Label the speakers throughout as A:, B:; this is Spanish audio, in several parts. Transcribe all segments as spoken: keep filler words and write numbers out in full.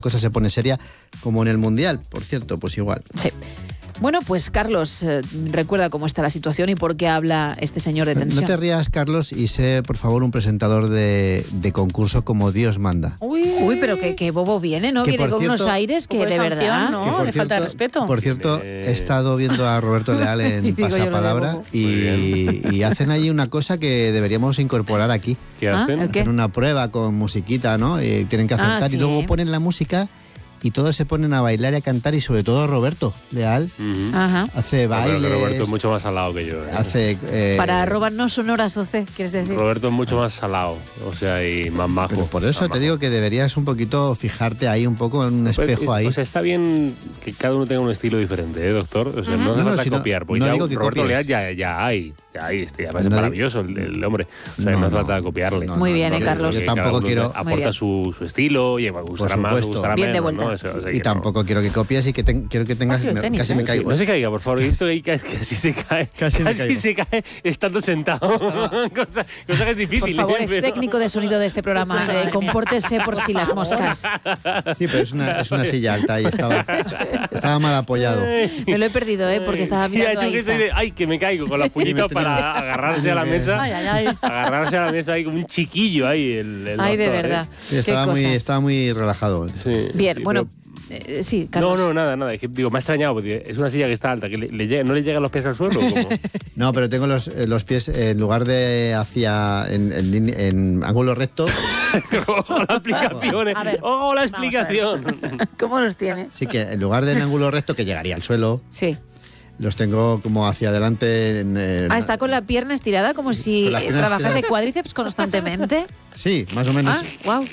A: cosa se pone seria, como en el Mundial, por cierto, pues igual.
B: Sí. Bueno, pues Carlos, eh, recuerda cómo está la situación y por qué habla este señor de tensión.
A: No te rías, Carlos, y sé, por favor, un presentador de, de concurso como Dios manda.
B: Uy, Uy pero que, que bobo viene, ¿no?
A: Que
B: viene con
A: cierto,
B: unos aires que de verdad...
C: ¿no?
A: Que por
C: Le
A: cierto,
C: falta de respeto.
A: Por cierto,
D: Eh...
A: he estado viendo a Roberto Leal en Pasapalabra y, y hacen allí una cosa que deberíamos incorporar aquí.
D: ¿Qué hacen?
B: ¿Ah, el qué?
A: Hacen una prueba con musiquita, ¿no? Y tienen que acertar
B: Ah, sí.
A: y luego ponen la música y todos se ponen a bailar y a cantar, y sobre todo Roberto Leal
D: Uh-huh.
B: Ajá.
A: hace
D: No, pero que
A: bailes,
D: Roberto es mucho más salado que yo. ¿eh?
A: hace... eh,
B: Para robarnos sonoras, O C, ¿quieres decir?
D: Roberto es mucho más salado, o sea, y más majo.
A: pero por eso
D: más
A: te
D: majo.
A: digo que deberías un poquito fijarte ahí, un poco en un
D: Pues,
A: espejo ahí.
D: O sea, está bien que cada uno tenga un estilo diferente, ¿eh, doctor? O sea,
B: Ujú.
D: no hace
A: No, no,
D: falta
A: si no-
D: copiar, porque
A: no
D: ya
A: digo que
D: Roberto
A: copies.
D: Leal ya, ya hay, ya hay, este, además es
A: No di-
D: maravilloso el, el hombre. O sea,
A: No,
D: no, hace
A: no.
D: falta copiarle.
A: No,
B: Muy
A: no,
B: bien,
A: no,
B: ¿eh,
A: yo-
B: Carlos?
A: Yo
D: Que cada
A: tampoco
D: uno
A: quiero...
B: Muy
D: aporta
B: bien.
D: su, su estilo y gustará más o
A: supuesto.
D: gustará
B: Bien de
D: menos,
B: vuelta.
D: ¿no? O sea, o sea
A: Y
D: que
A: tampoco quiero que copies y que ten- quiero que tengas...
C: Partido de
A: me-
C: tenis,
A: casi
C: ¿eh?
A: me
D: No,
A: caigo.
D: no se caiga, por favor. He visto que casi, casi se cae.
A: Casi me caigo.
D: se cae estando sentado. cosa, cosa que es difícil.
B: Por favor,
D: ¿eh?
B: es
D: Pero-
B: técnico de sonido de este programa. Eh, compórtese por si las moscas.
A: Sí, pero es una, es una silla alta y estaba, estaba mal apoyado.
B: Me lo he perdido, ¿eh? Porque estaba
D: Sí, ha
B: mirando
D: hecho
B: a
D: que
B: Isa.
D: estoy de, ay, que me caigo con las puñitas
A: Y me tenía-
D: para agarrarse a la mesa.
C: Ay, ay, ay.
D: Agarrarse a la mesa ahí como un chiquillo ahí. El, el
B: Ay, de
D: doctor,
B: verdad.
D: ¿eh?
A: Sí, estaba,
B: Qué
A: muy,
B: cosas.
A: estaba muy relajado.
D: Sí,
B: Bien,
D: sí,
B: bueno,
D: pero-
B: eh, sí, Carlos.
D: No, no, nada, nada. Es que, digo, me ha extrañado porque es una silla que está alta, que le, le llega- no le llegan los pies al suelo. ¿o cómo?
A: No, pero tengo los, eh, los pies, eh, en lugar de hacia en, en, línea- en ángulo recto,
D: Ojo la explicación. eh.
C: A ver,
D: Ojo la
C: vamos a ver.
D: explicación.
B: ¿Cómo los tiene?
A: sí que en lugar de en ángulo recto, que llegaría al suelo,
B: Sí.
A: los tengo como hacia adelante. En, en-
B: Ah, está con la pierna estirada como si
A: Con las
B: eh,
A: piernas
B: trabajase
A: estiradas.
B: cuádriceps constantemente.
A: Sí, más o menos.
B: Ah, wow.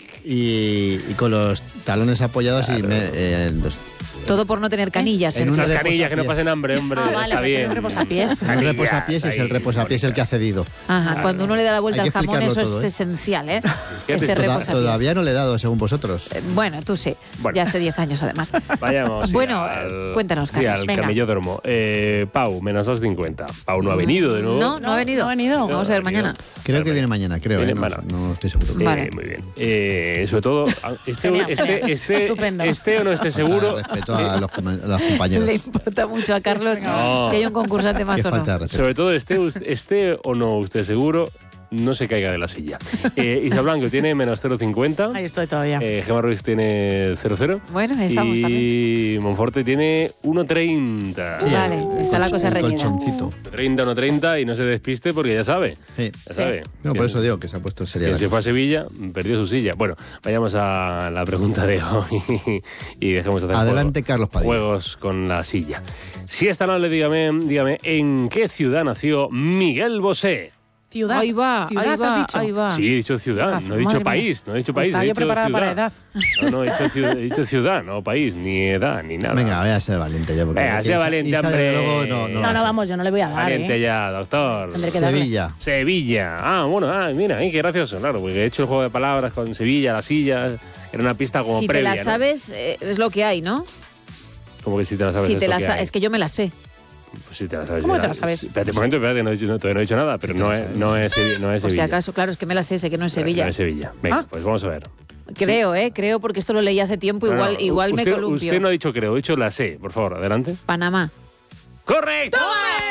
A: Y, y con los talones apoyados y me, eh, los-
B: Todo por no tener canillas.
A: En
B: en
A: un
D: Esas
A: reposapiés.
D: canillas que no pasen hambre, hombre.
C: Ah, vale,
D: está
C: porque
D: bien.
C: tiene un reposapiés.
A: el
D: Canillas
A: reposapiés es el
D: ahí,
A: reposapiés el que ha cedido.
B: Ajá, cuando uno le da la vuelta
A: Hay
B: al
A: que
B: jamón, eso
A: explicarlo todo,
B: es
A: ¿eh?
B: esencial, ¿eh?
D: Fíjate,
B: Ese
D: toda-
B: reposapiés.
A: Todavía no le he dado, según vosotros.
B: Eh, Bueno, tú sí.
D: Bueno.
B: Ya hace diez años, además.
D: Vayamos. sí,
B: Bueno,
D: al-
B: cuéntanos,
D: sí,
B: Carlos,
D: al
B: venga.
D: camellódromo. Eh, Pau, menos dos cincuenta. Pau no ha venido de nuevo.
B: No, no ha venido.
C: no ha venido.
B: Vamos a ver
D: No ha venido.
B: mañana.
A: Creo que viene mañana, creo.
D: Viene,
A: eh, no,
D: bueno.
A: no estoy seguro.
D: Eh,
B: Vale.
D: Muy bien. Eh, sobre todo, este,
C: Genial,
D: este,
C: genial.
D: este,
C: Estupendo.
D: este o no esté seguro.
A: Falta de respeto a los, com- a los compañeros.
B: Le importa mucho a Carlos
D: No.
B: si hay un concursante más
A: Qué
B: o no.
A: falta de respeto.
D: Sobre todo, esté, us- esté o no usted seguro, no se caiga de la silla. Eh, Isa Blanco tiene menos cero coma cincuenta.
C: Ahí estoy todavía.
D: Eh, Gemma Ruiz tiene cero coma cero.
B: Bueno, estamos
D: y
B: también.
D: Monforte tiene uno coma treinta.
A: Sí,
B: Vale,
A: el
B: está la
A: colch-
B: cosa
A: el
B: reñida.
A: colchoncito.
D: uno coma treinta, uno coma treinta y no se despiste porque ya sabe.
A: Sí.
D: Ya sabe.
A: No,
D: Que-
A: por eso digo que se ha puesto seria.
D: Que
A: la
D: se
A: cosa.
D: fue a Sevilla, perdió su silla. Bueno, vayamos a la pregunta de hoy y dejemos de hacer
A: Adelante,
D: juego-
A: Carlos Padilla.
D: juegos con la silla. Si es tan amable, dígame, dígame, ¿en qué ciudad nació Miguel Bosé?
C: Ciudad.
B: Ahí va,
C: Ciudad,
B: ahí
C: has
B: va,
C: dicho.
B: ahí va.
D: Sí, he dicho ciudad,
C: Ah,
D: no he dicho
C: madre
D: país,
C: mía.
D: no he dicho país,
C: Estaba
D: he
C: yo
D: dicho
C: preparada
D: ciudad.
C: para edad.
D: No, no, he dicho, ciudad, he dicho ciudad, no país, ni edad, ni nada.
A: Venga, voy a ser valiente ya. porque
D: Venga,
A: aquí
D: sea
A: Isa-
D: valiente,
A: Isa,
D: hombre.
A: desde luego, no, no,
C: No,
A: va a
C: no,
A: ser.
C: vamos, yo no le voy a dar,
D: Valiente
C: ¿eh?
D: ya, doctor.
C: Tendré que darle.
A: Sevilla.
D: Sevilla. Ah, bueno, ah, mira, eh, qué gracioso, claro, porque he hecho el juego de palabras con Sevilla, las sillas, era una pista como
B: Si te
D: previa,
B: la
D: ¿no?
B: sabes, eh, es lo que hay, ¿no?
D: Como que si te la sabes.
B: Si
D: es
B: te
D: lo
B: la
D: que
B: sa-
D: hay.
B: es que yo me la sé.
D: Pues si te la sabes.
C: ¿Cómo
D: ya.
C: te la sabes?
D: Espérate un momento, espérate, no, he dicho- no, todavía no he dicho nada, pero
A: Sí te
D: no
A: la
D: es,
A: sabes.
D: no es Sevilla. No es
B: Por si
D: Sevilla.
B: acaso, claro, es que me la sé, sé que no es
D: No,
B: Sevilla.
D: No es Sevilla. Venga,
C: Ah.
D: pues vamos a ver.
B: Creo, ¿eh? Creo porque esto lo leí hace tiempo,
D: No,
B: igual,
D: no,
B: igual me
D: usted,
B: columpio.
D: Usted no ha dicho creo, he dicho la sé, por favor, adelante.
B: Panamá.
D: ¡Correcto!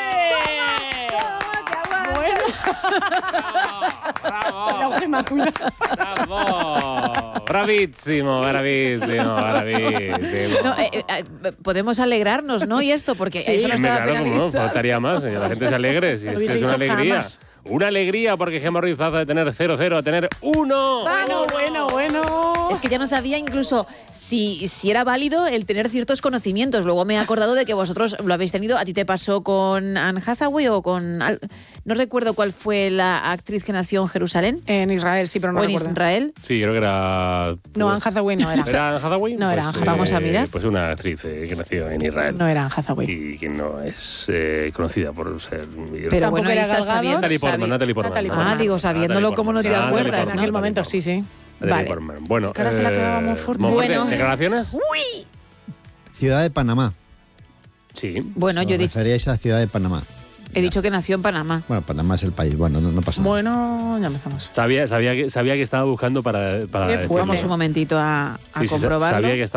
C: Bueno.
D: ¡Bravo!
C: La Gemma, cuidado.
D: ¡Bravo! ¡Bravísimo, bravísimo, bravísimo!
B: No, eh, eh, eh, podemos alegrarnos, ¿no? Y esto, porque
C: Sí,
B: eso no
D: Hombre,
B: estaba
D: claro, como no,
B: penalizado.
D: faltaría más, que la gente se alegre, si
C: Lo
D: es que
C: hubiese
D: es una
C: dicho
D: alegría.
C: jamás.
D: Una alegría porque Gemma Ruiz pasa de tener cero cero a tener uno.
C: Bueno, bueno, bueno.
B: Es que ya no sabía incluso si, si era válido el tener ciertos conocimientos. Luego me he acordado de que vosotros lo habéis tenido. ¿A ti te pasó con Anne Hathaway o con...? al- No recuerdo cuál fue la actriz que nació en Jerusalén
C: En Israel, sí, pero no
B: o en
C: recuerdo.
B: Israel.
D: Sí, creo que era...
C: No, Anne Hathaway no era.
D: ¿Era Anne Hathaway?
C: No, era
D: Pues,
C: Anne Hathaway.
B: Vamos a mirar.
D: Pues una actriz eh, que nació en Israel.
C: No era Anne Hathaway.
D: Y que no es eh, conocida por ser...
B: Pero
C: Tampoco
B: bueno,
C: era
B: Isa,
C: Gal Gadot.
B: sabiendo-
D: Natalie Portman,
B: sabi-
D: Natalie Portman.
C: Natalie
B: Ah,
C: Portman.
B: digo, sabiéndolo,
D: Natalie
B: ¿cómo no te
D: Portman.
B: acuerdas,
D: Natalie
B: no?
C: En aquel
D: Portman,
C: momento,
D: Natalie
C: sí, sí.
D: Natalie
B: Vale.
D: Portman. Bueno,
C: Que ahora se la quedaba Monforte.
B: Bueno.
D: ¿Declaraciones?
A: Ciudad de Panamá.
D: Sí.
B: Bueno, yo he
A: Os
B: dicho...
A: referíais a Ciudad de Panamá.
B: He dicho que nació en Panamá.
A: Bueno, Panamá es el país. Bueno, no, no pasa nada.
C: Bueno, ya empezamos.
D: Sabía, sabía, que, sabía que estaba buscando para... para
C: Qué
D: decirle.
C: fuerte.
B: Vamos un momentito a, a
D: Sí, sí,
B: comprobarlo.
D: sabía que